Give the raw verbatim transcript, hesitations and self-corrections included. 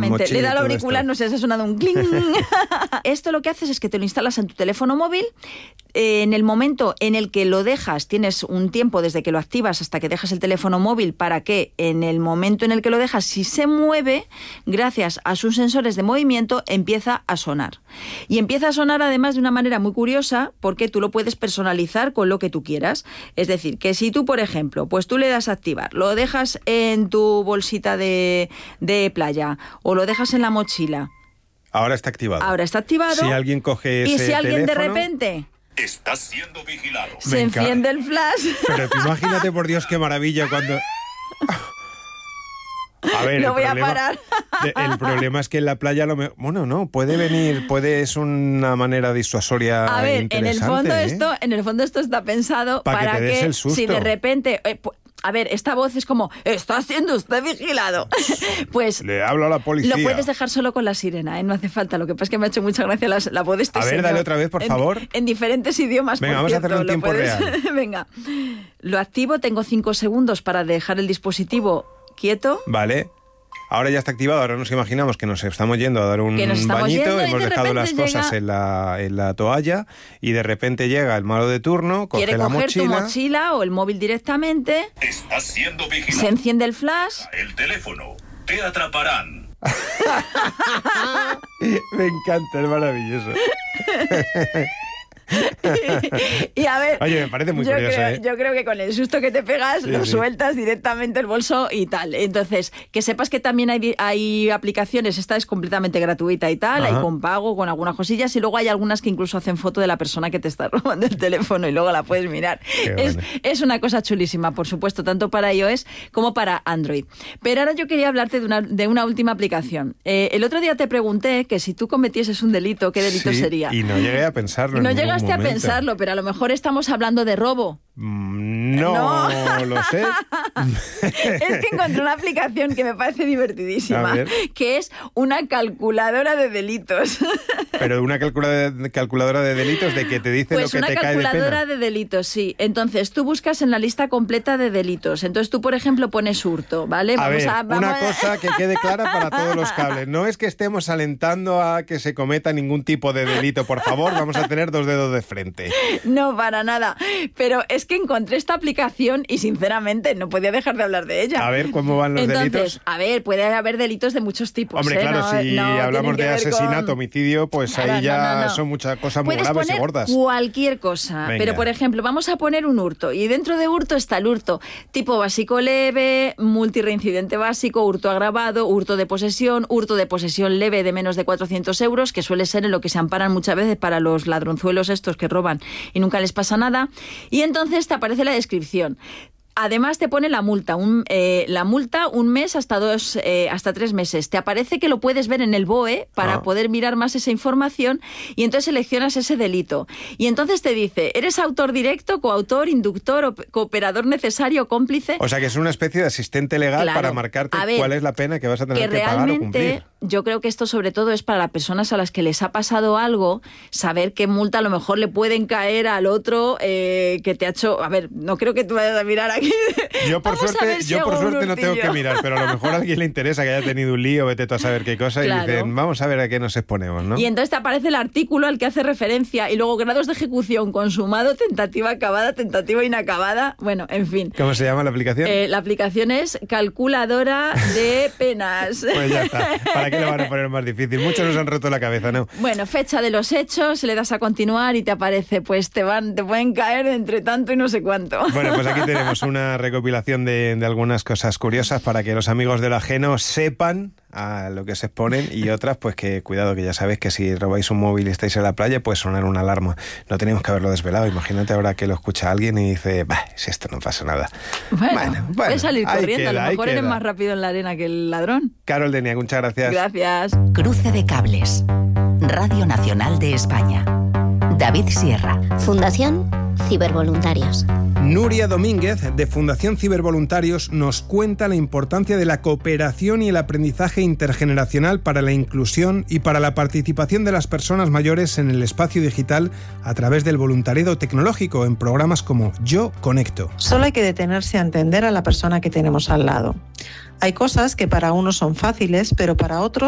Exactamente, le da el auricular, no sé, se ha sonado un cling. Esto lo que haces es que te lo instalas en tu teléfono móvil. Eh, en el momento en el que lo dejas, tienes un tiempo desde que lo activas hasta que dejas el teléfono móvil para que en el momento en el que lo dejas, si se mueve, gracias a sus sensores de movimiento, empieza a sonar. Y empieza a sonar además de una manera muy curiosa, porque tú lo puedes personalizar con lo que tú quieras. Es decir, que si tú, por ejemplo, pues tú le das a activar, lo dejas en tu bolsita de, de playa o lo dejas en la mochila. Ahora está activado. Ahora está activado. Si alguien coge ese y si alguien teléfono, de repente... Estás siendo vigilado. Se Me enciende encanta. el flash. Pero tú imagínate, por Dios, qué maravilla cuando... A ver, lo voy problema, a parar. El problema es que en la playa lo me... Bueno, no, puede venir, puede es una manera disuasoria A ver, en el fondo ¿eh? esto, en el fondo esto está pensado Pa para que, te des que el susto. si de repente... Eh, a ver, esta voz es como, está siendo usted vigilado. Pues le hablo a la policía. Lo puedes dejar solo con la sirena, ¿eh? No hace falta. Lo que pasa es que me ha hecho mucha gracia la, la voz de este A ver, señor. dale otra vez, por en, favor. En diferentes idiomas, Venga, por vamos cierto, a hacerlo en tiempo puedes... real. Venga, lo activo, tengo cinco segundos para dejar el dispositivo quieto. Vale. Ahora ya está activado, ahora nos imaginamos que nos estamos yendo a dar un bañito, hemos de dejado las llega... cosas en la, en la toalla y de repente llega el malo de turno, coge quiere la coger mochila... tu mochila o el móvil directamente. Estás siendo vigilado. Se enciende el flash. El teléfono. Te atraparán. Me encanta, es maravilloso. Y a ver, oye, me parece muy yo curioso, creo, ¿eh? yo creo que con el susto que te pegas, sí, lo sí. sueltas directamente el bolso y tal. Entonces, que sepas que también hay, hay aplicaciones, esta es completamente gratuita y tal, Ajá. hay con pago, con algunas cosillas, y luego hay algunas que incluso hacen foto de la persona que te está robando el teléfono y luego la puedes mirar. Es, bueno. es una cosa chulísima, por supuesto, tanto para iOS como para Android. Pero ahora yo quería hablarte de una, de una última aplicación. Eh, el otro día te pregunté que si tú cometieses un delito, ¿qué delito sí, sería? Y no llegué a pensarlo. No en llegaste momento. a pensarlo, pero a lo mejor estamos hablando de robo. Mm, no, no lo sé. Es que encontré una aplicación que me parece divertidísima, que es una calculadora de delitos. Pero una calculadora de, calculadora de delitos de que te dice pues lo que te cae de pena. Pues una calculadora de delitos, sí. Entonces tú buscas en la lista completa de delitos. Entonces tú, por ejemplo, pones hurto, ¿vale? A vamos ver, a, vamos una a... cosa que quede clara para todos los cables. No es que estemos alentando a que se cometa ningún tipo de delito. Por favor, vamos a tener dos dedos de frente. No, para nada. Pero es que encontré esta aplicación y sinceramente no podía dejar de hablar de ella. A ver, ¿cómo van los Entonces, delitos? A ver, puede haber delitos de muchos tipos. Hombre, ¿eh? claro, no, si no, hablamos de asesinato, con... homicidio, pues claro, ahí ya no, no, no. son muchas cosas muy Puedes graves poner y gordas. Cualquier cosa. Venga. Pero, por ejemplo, vamos a poner un hurto. Y dentro de hurto está el hurto tipo básico leve, multireincidente básico, hurto agravado, hurto de posesión, hurto de posesión leve de menos de cuatrocientos euros, que suele ser en lo que se amparan muchas veces para los ladronzuelos estos que roban y nunca les pasa nada. Y entonces te aparece la descripción. Además te pone la multa, un, eh, la multa un mes hasta dos, eh, hasta tres meses. Te aparece que lo puedes ver en el B O E para ah. poder mirar más esa información y entonces seleccionas ese delito. Y entonces te dice, ¿eres autor directo, coautor, inductor, o cooperador necesario, cómplice? O sea que es una especie de asistente legal claro. para marcarte ver, cuál es la pena que vas a tener que, que pagar o cumplir. Yo creo que esto sobre todo es para las personas a las que les ha pasado algo, saber qué multa a lo mejor le pueden caer al otro eh, que te ha hecho... A ver, no creo que tú vayas a mirar aquí. Yo por Vamos suerte, si yo por suerte no tengo hurtillo. que mirar, pero a lo mejor a alguien le interesa que haya tenido un lío, vete tú a saber qué cosa, claro. y dicen, vamos a ver a qué nos exponemos, ¿no? Y entonces te aparece el artículo al que hace referencia y luego grados de ejecución, consumado, tentativa acabada, tentativa inacabada, bueno, en fin. ¿Cómo se llama la aplicación? Eh, la aplicación es calculadora de penas. Pues ya está, ¿para qué lo van a poner más difícil? Muchos nos han roto la cabeza, ¿no? Bueno, fecha de los hechos, le das a continuar y te aparece, pues te van, te pueden caer entre tanto y no sé cuánto. Bueno, pues aquí tenemos una recopilación de, de algunas cosas curiosas para que los amigos del ajeno sepan a lo que se exponen y otras, pues que cuidado, que ya sabéis que si robáis un móvil y estáis en la playa, puede sonar una alarma. No teníamos que haberlo desvelado. Imagínate ahora que lo escucha alguien y dice, bah, si esto no pasa nada. Bueno, bueno, bueno puedes salir corriendo, queda, a lo mejor eres queda. más rápido en la arena que el ladrón. Carol Denia, muchas gracias. Gracias. Cruce de cables. Radio Nacional de España. David Sierra. Fundación Cibervoluntarios. Nuria Domínguez, de Fundación Cibervoluntarios, nos cuenta la importancia de la cooperación y el aprendizaje intergeneracional para la inclusión y para la participación de las personas mayores en el espacio digital a través del voluntariado tecnológico en programas como Yo Conecto. Solo hay que detenerse a entender a la persona que tenemos al lado. Hay cosas que para unos son fáciles, pero para otros